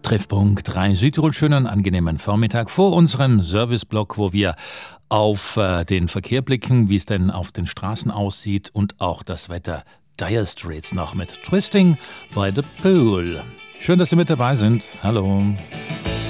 Treffpunkt 3 Südtirol, schönen, angenehmen Vormittag vor unserem Serviceblock, wo wir auf den Verkehr blicken, wie es denn auf den Straßen aussieht und auch das Wetter. Dire Straits noch mit Twisting by the Pool. Schön, dass Sie mit dabei sind. Hallo.